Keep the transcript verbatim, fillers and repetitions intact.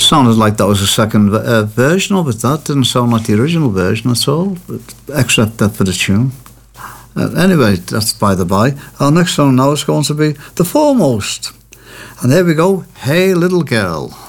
sounded like that was a second uh, version of it. That didn't sound like the original version at all, but except that for the tune. Uh, anyway, that's by the by. Our next song now is going to be The Foremost. And there we go, Hey Little Girl.